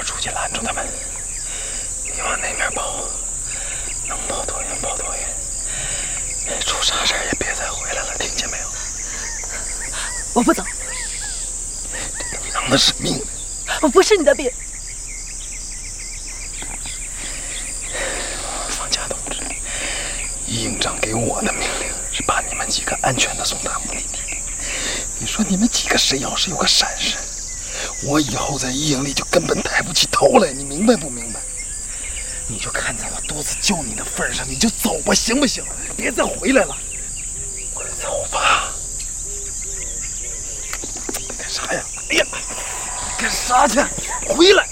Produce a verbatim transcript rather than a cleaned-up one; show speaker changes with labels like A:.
A: 出去拦住他们，你往那边跑，能跑多远跑多远，出啥事也别再回来了，听见没有？
B: 我不走。
A: 这都养的是命。
B: 我不是你的兵。
A: 方家同志，一营长给我的命令是把你们几个安全的送达目的地。你说你们几个谁要是有个闪失，我以后在一营里就根本抬不起头来，你明白不明白？你就看在我多次救你的份上，你就走吧，行不行？别再回来了。快走吧！干啥呀？哎呀，干啥去？回来！